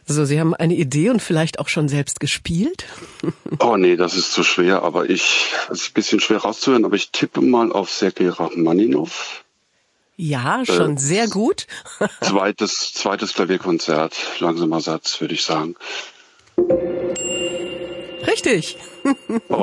So, Sie haben eine Idee und vielleicht auch schon selbst gespielt? Oh nee, das ist zu schwer, aber es ist ein bisschen schwer rauszuhören, aber ich tippe mal auf Sergei Rachmaninow. Ja, schon sehr gut. Zweites Klavierkonzert, langsamer Satz, würde ich sagen. Richtig.